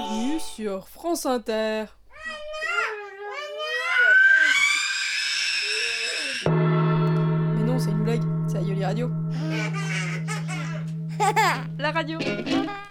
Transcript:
Bienvenue sur France Inter. Mais non, c'est une blague, c'est Aïoli Radio. La radio.